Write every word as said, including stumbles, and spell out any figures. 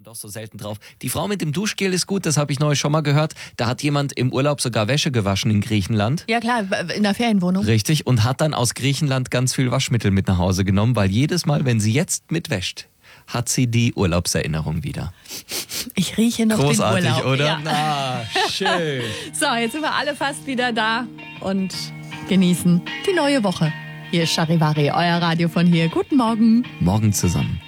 doch so selten drauf. Die Frau mit dem Duschgel ist gut, das habe ich neulich schon mal gehört. Da hat jemand im Urlaub sogar Wäsche gewaschen in Griechenland. Ja klar, in der Ferienwohnung. Richtig, und hat dann aus Griechenland ganz viel Waschmittel mit nach Hause genommen, weil jedes Mal, wenn sie jetzt mitwäscht, hat sie die Urlaubserinnerung wieder. Ich rieche noch Großartig, den Urlaub. oder? Ja. Na, schön. So, jetzt sind wir alle fast wieder da und genießen die neue Woche. Hier ist Charivari, euer Radio von hier. Guten Morgen. Morgen zusammen.